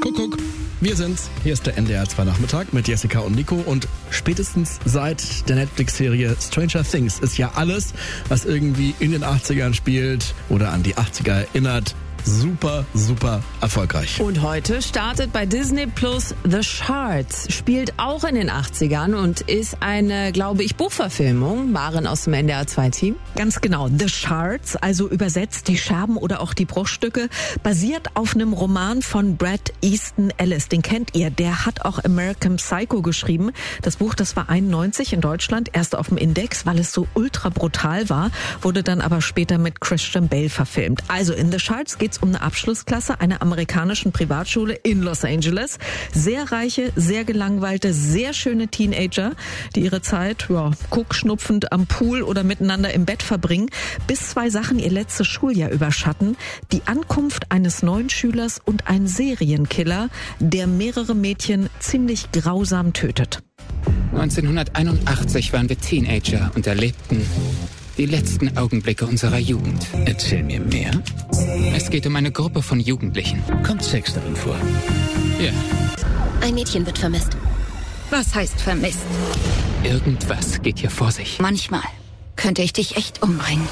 Kuckuck. Wir sind's. Hier ist der NDR 2 Nachmittag mit Jessica und Nico. Und spätestens seit der Netflix-Serie Stranger Things ist ja alles, was irgendwie in den 80ern spielt oder an die 80er erinnert, super, super erfolgreich. Und heute startet bei Disney Plus The Shards. Spielt auch in den 80ern und ist eine, glaube ich, Buchverfilmung. Maren aus dem NDR 2 Team. Ganz genau. The Shards, also übersetzt die Scherben oder auch die Bruchstücke, basiert auf einem Roman von Bret Easton Ellis. Den kennt ihr. Der hat auch American Psycho geschrieben. Das Buch, das war 91 in Deutschland, erst auf dem Index, weil es so ultra brutal war, wurde dann aber später mit Christian Bale verfilmt. Also in The Shards geht's um eine Abschlussklasse einer amerikanischen Privatschule in Los Angeles. Sehr reiche, sehr gelangweilte, sehr schöne Teenager, die ihre Zeit guckschnupfend am Pool oder miteinander im Bett verbringen, bis zwei Sachen ihr letztes Schuljahr überschatten. Die Ankunft eines neuen Schülers und ein Serienkiller, der mehrere Mädchen ziemlich grausam tötet. 1981 waren wir Teenager und erlebten die letzten Augenblicke unserer Jugend. Erzähl mir mehr. Es geht um eine Gruppe von Jugendlichen. Kommt Sex darin vor? Ja. Ein Mädchen wird vermisst. Was heißt vermisst? Irgendwas geht hier vor sich. Manchmal könnte ich dich echt umbringen.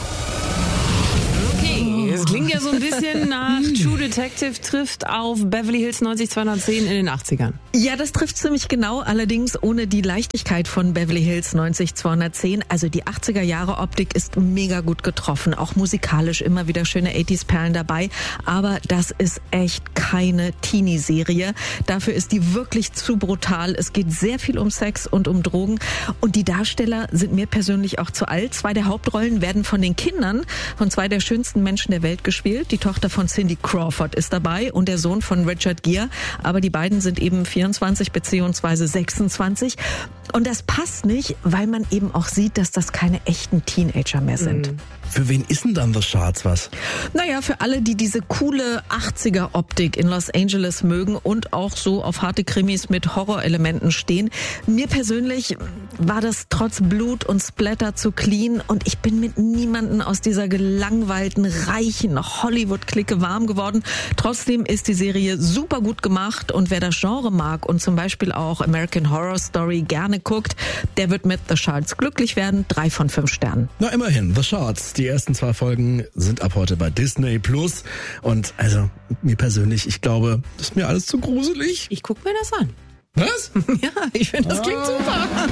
Okay, es klingt ja so ein bisschen nach True Detective trifft auf Beverly Hills 90210 in den 80ern. Ja, das trifft ziemlich genau, allerdings ohne die Leichtigkeit von Beverly Hills 90210. Also die 80er-Jahre-Optik ist mega gut getroffen, auch musikalisch immer wieder schöne 80s-Perlen dabei. Aber das ist echt keine Teenie-Serie. Dafür ist die wirklich zu brutal. Es geht sehr viel um Sex und um Drogen. Und die Darsteller sind mir persönlich auch zu alt. Zwei der Hauptrollen werden von den Kindern von zwei der schönsten Menschen der Welt gespielt. Die Tochter von Cindy Crawford ist dabei und der Sohn von Richard Gere. Aber die beiden sind eben 24 bzw. 26. Und das passt nicht, weil man eben auch sieht, dass das keine echten Teenager mehr sind. Für wen ist denn dann The Shards was? Naja, für alle, die diese coole 80er-Optik in Los Angeles mögen und auch so auf harte Krimis mit Horrorelementen stehen. Mir persönlich war das trotz Blut und Splatter zu clean und ich bin mit niemanden aus dieser gelangweilten, reichen Hollywood-Clique warm geworden. Trotzdem ist die Serie super gut gemacht und wer das Genre mag und zum Beispiel auch American Horror Story gerne guckt, der wird mit The Shards glücklich werden. 3 von 5 Sternen. Na immerhin, The Shards. Die ersten 2 Folgen sind ab heute bei Disney Plus. Und also mir persönlich, ich glaube, das ist mir alles zu gruselig. Ich guck mir das an. Was? Ja, ich finde, das klingt super.